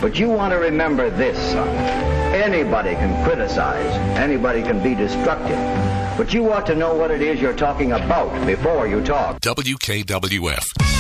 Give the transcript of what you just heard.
But you want to remember this, son. Anybody can criticize. Anybody can be destructive. But you ought to know what it is you're talking about before you talk. WKWF.